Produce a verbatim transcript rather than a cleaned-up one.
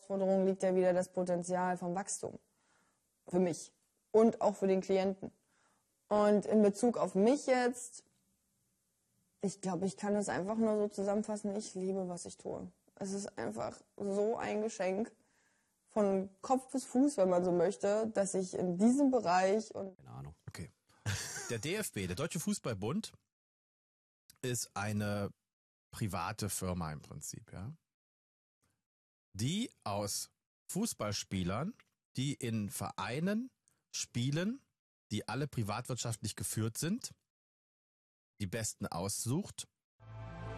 Herausforderung liegt ja wieder das Potenzial vom Wachstum. Für mich und auch für den Klienten. Und in Bezug auf mich jetzt, ich glaube, ich kann es einfach nur so zusammenfassen, ich liebe, was ich tue. Es ist einfach so ein Geschenk, von Kopf bis Fuß, wenn man so möchte, dass ich in diesem Bereich und... Keine Ahnung. Okay. Der D F B, der Deutsche Fußballbund, ist eine private Firma im Prinzip, ja, die aus Fußballspielern, die in Vereinen spielen, die alle privatwirtschaftlich geführt sind, die Besten aussucht